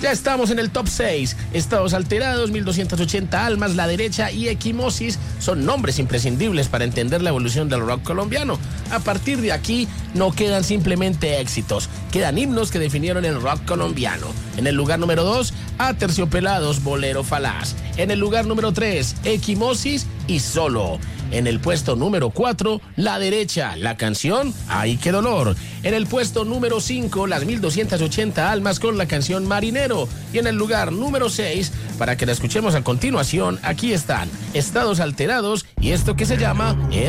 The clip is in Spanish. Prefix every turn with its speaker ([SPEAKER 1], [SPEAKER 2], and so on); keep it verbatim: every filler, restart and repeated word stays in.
[SPEAKER 1] Ya estamos en el top seis. Estados Alterados, mil doscientas ochenta almas, La Derecha y Equimosis son nombres imprescindibles para entender la evolución del rock colombiano. A partir de aquí no quedan simplemente éxitos, quedan himnos que definieron el rock colombiano. En el lugar número dos, Aterciopelados, Bolero Falaz. En el lugar número tres, Equimosis y Solo. En el puesto número cuatro, La Derecha, la canción Ay, qué dolor. En el puesto número cinco, las mil doscientas ochenta almas con la canción Marinero. Y en el lugar número seis, para que la escuchemos a continuación, aquí están Estados Alterados y esto que se llama...